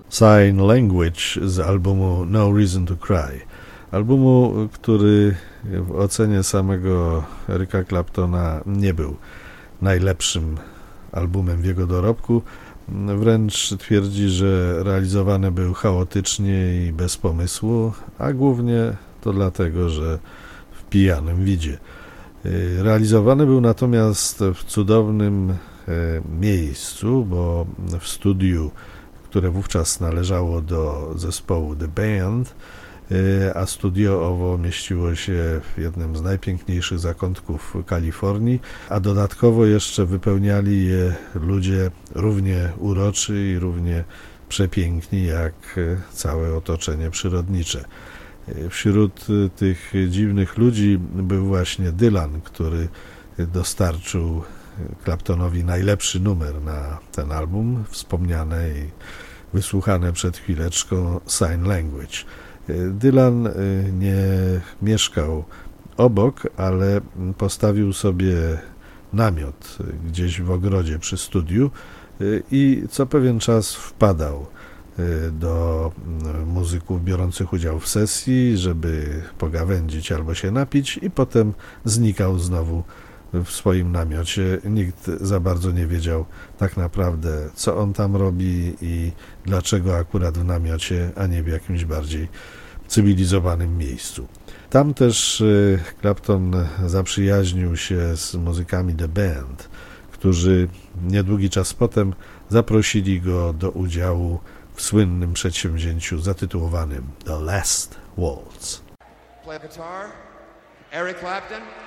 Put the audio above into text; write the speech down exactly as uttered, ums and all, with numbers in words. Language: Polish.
Sign Language z albumu No Reason to Cry. Albumu, który w ocenie samego Erica Claptona nie był najlepszym albumem w jego dorobku. Wręcz twierdzi, że realizowany był chaotycznie i bez pomysłu, a głównie to dlatego, że w pijanym widzie. Realizowany był natomiast w cudownym miejscu, bo w studiu, które wówczas należało do zespołu The Band, a studio owo mieściło się w jednym z najpiękniejszych zakątków Kalifornii, a dodatkowo jeszcze wypełniali je ludzie równie uroczy i równie przepiękni jak całe otoczenie przyrodnicze. Wśród tych dziwnych ludzi był właśnie Dylan, który dostarczył Claptonowi najlepszy numer na ten album, wspomniane i wysłuchane przed chwileczką Sign Language. Dylan nie mieszkał obok, ale postawił sobie namiot gdzieś w ogrodzie przy studiu i co pewien czas wpadał do muzyków biorących udział w sesji, żeby pogawędzić albo się napić, i potem znikał znowu w swoim namiocie. Nikt za bardzo nie wiedział tak naprawdę, co on tam robi i dlaczego akurat w namiocie, a nie w jakimś bardziej cywilizowanym miejscu. Tam też Clapton zaprzyjaźnił się z muzykami The Band, którzy niedługi czas potem zaprosili go do udziału w słynnym przedsięwzięciu zatytułowanym The Last Waltz. Play guitar, Eric Clapton.